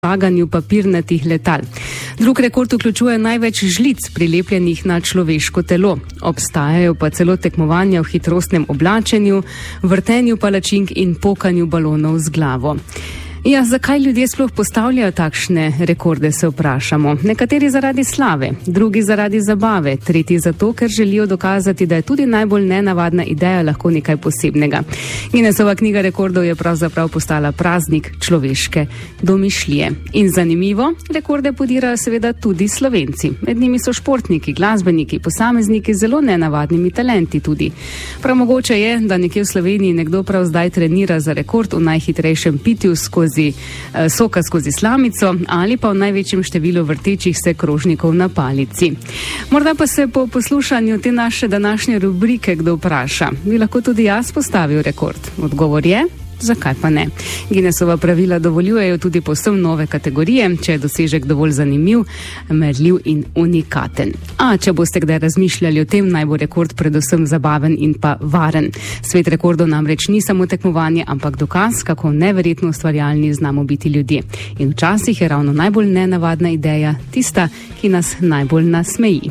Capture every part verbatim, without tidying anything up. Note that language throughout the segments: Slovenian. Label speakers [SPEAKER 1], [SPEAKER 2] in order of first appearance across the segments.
[SPEAKER 1] laganju papirnatih letal. Drug rekord vključuje največ žlic prilepljenih na človeško telo. Obstajajo pa celo tekmovanja v hitrostnem oblačenju, vrtenju palačink in pokanju balonov z glavo. Ja, zakaj ljudje sploh postavljajo takšne rekorde, se vprašamo. Nekateri zaradi slave, drugi zaradi zabave, tretji zato, ker želijo dokazati, da je tudi najbolj nenavadna ideja lahko nekaj posebnega. Guinnessova knjiga rekordov je pravzaprav postala praznik človeške domišljije. In zanimivo, rekorde podirajo seveda tudi Slovenci. Med njimi so športniki, glasbeniki, posamezniki z zelo nenavadnimi talenti tudi. Prav mogoče je, da nekje v Sloveniji nekdo prav zdaj trenira za rekord v najhitrejšem pitju skozi soka skozi slamico ali pa v največjem številu vrtečih se krožnikov na palici. Morda pa se po poslušanju te naše današnje rubrike kdo vpraša, bi lahko tudi jaz postavil rekord? Odgovor je, zakaj pa ne? Guinnessova pravila dovoljujejo tudi povsem nove kategorije, če je dosežek dovolj zanimiv, merljiv in unikaten. A če boste kdaj razmišljali o tem, naj bo rekord predvsem zabaven in pa varen. Svet rekordov namreč ni samo tekmovanje, ampak dokaz, kako neverjetno ustvarjalni znamo biti ljudje. In včasih je ravno najbolj nenavadna ideja tista, ki nas najbolj nasmeji.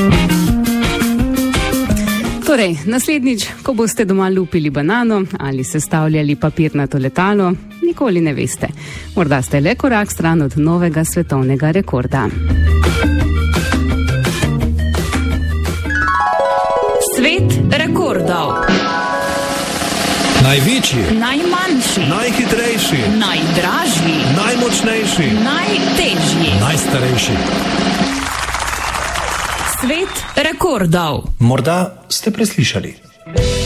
[SPEAKER 1] Torej, naslednjič, ko boste doma lupili banano ali sestavljali papirnato letalo, nikoli ne veste. Morda ste le korak stran od novega svetovnega rekorda.
[SPEAKER 2] Svet rekordov.
[SPEAKER 3] Največji,
[SPEAKER 2] Najmanjši,
[SPEAKER 3] najhitrejši,
[SPEAKER 2] najdražji,
[SPEAKER 3] najmočnejši,
[SPEAKER 2] najtežji.
[SPEAKER 3] najstarejši.
[SPEAKER 2] Svet rekordov.
[SPEAKER 3] Morda ste preslišali.